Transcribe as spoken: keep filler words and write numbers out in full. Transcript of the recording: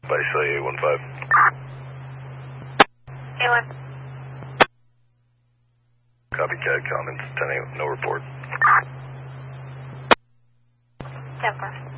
by say eight one five. eight one. Copycat comments, ten eight, no report. ten four.